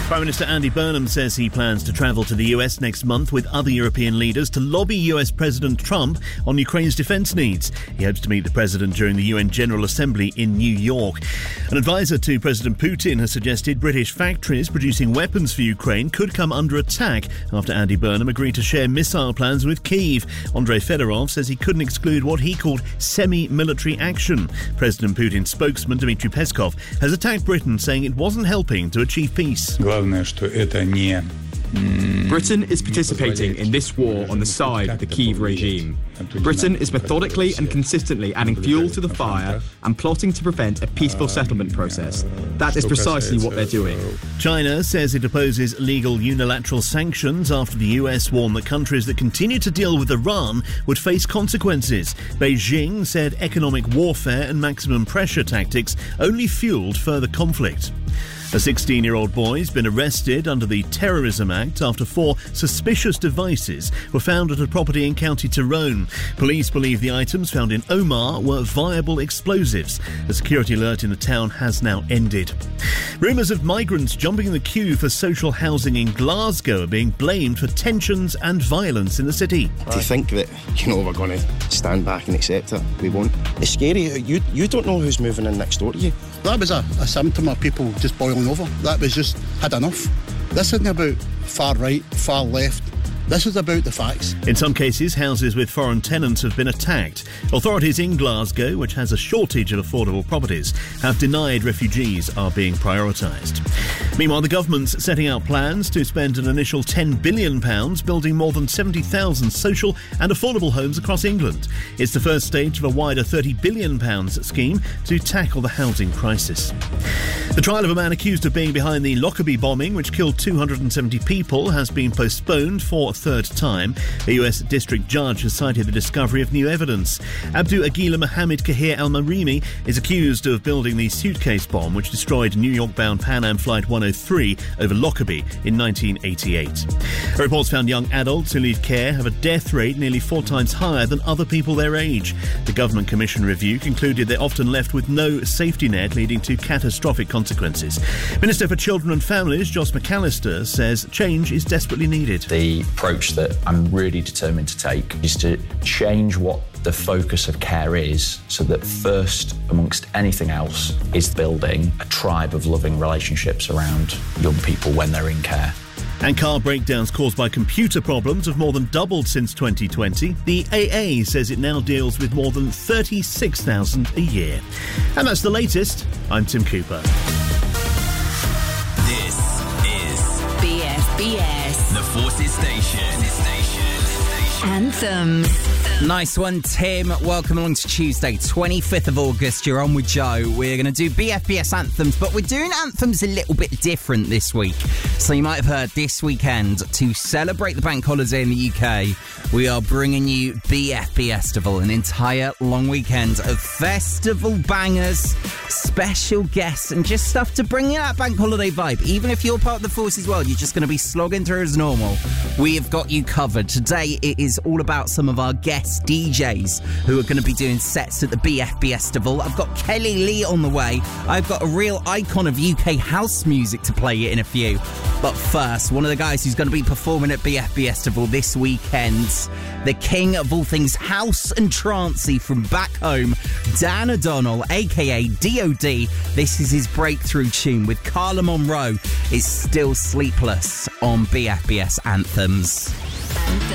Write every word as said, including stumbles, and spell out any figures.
Prime Minister Andy Burnham says he plans to travel to the U S next month with other European leaders to lobby U S President Trump on Ukraine's defence needs. He hopes to meet the President during the U N General Assembly in New York. An advisor to President Putin has suggested British factories producing weapons for Ukraine could come under attack after Andy Burnham agreed to share missile plans with Kyiv. Andrei Fedorov says he couldn't exclude what he called semi-military action. President Putin's spokesman Dmitry Peskov has attacked Britain, saying it wasn't helping to achieve peace. Britain is participating in this war on the side of the Kyiv regime. Britain is methodically and consistently adding fuel to the fire and plotting to prevent a peaceful settlement process. That is precisely what they're doing. China says it opposes legal unilateral sanctions after the U S warned that countries that continue to deal with Iran would face consequences. Beijing said economic warfare and maximum pressure tactics only fueled further conflict. A sixteen-year-old boy has been arrested under the Terrorism Act after four suspicious devices were found at a property in County Tyrone. Police believe the items found in Omagh were viable explosives. The security alert in the town has now ended. Rumours of migrants jumping in the queue for social housing in Glasgow are being blamed for tensions and violence in the city. To think that, you know, we're going to stand back and accept it, we won't. It's scary. You, you don't know who's moving in next door to you. That was a, a symptom of people just boiling over. That was just had enough. This isn't about far right, far left. This is about the facts. In some cases, houses with foreign tenants have been attacked. Authorities in Glasgow, which has a shortage of affordable properties, have denied refugees are being prioritised. Meanwhile, the government's setting out plans to spend an initial ten billion pounds building more than seventy thousand social and affordable homes across England. It's the first stage of a wider thirty billion pounds scheme to tackle the housing crisis. The trial of a man accused of being behind the Lockerbie bombing, which killed two hundred seventy people, has been postponed for a third time. A U S district judge has cited the discovery of new evidence. Abdu Aguila Mohammed Kahir Al-Marimi is accused of building the suitcase bomb which destroyed New York-bound Pan Am Flight one oh three over Lockerbie in nineteen eighty-eight. Reports found young adults who leave care have a death rate nearly four times higher than other people their age. The Government Commission review concluded they're often left with no safety net, leading to catastrophic consequences. Minister for Children and Families, Joss McAllister, says change is desperately needed. The approach that I'm really determined to take is to change what the focus of care is, so that first, amongst anything else, is building a tribe of loving relationships around young people when they're in care. And car breakdowns caused by computer problems have more than doubled since twenty twenty. The A A says it now deals with more than thirty-six thousand a year. And that's the latest. I'm Tim Cooper. This is B F B S, the Forces Station. Anthems. Nice one, Tim. Welcome along to Tuesday, twenty-fifth of August. You're on with Joe. We're going to do B F B S anthems, but we're doing anthems a little bit different this week. So you might have heard this weekend, to celebrate the bank holiday in the U K, we are bringing you B F B Festival, an entire long weekend of festival bangers, special guests, and just stuff to bring you that bank holiday vibe. Even if you're part of the Forces world, you're just going to be slogging through as normal. We have got you covered. Today, it is all about some of our guests D Js who are going to be doing sets at the B F B Festival. I've got Kelly Lee on the way. I've got a real icon of U K house music to play in a few. But first, one of the guys who's going to be performing at B F B Festival this weekend, the king of all things house and trancey from back home, Dan O'Donnell, aka D O D. This is his breakthrough tune with Carla Monroe. It's Still Sleepless on B F B S Anthems. Anthems.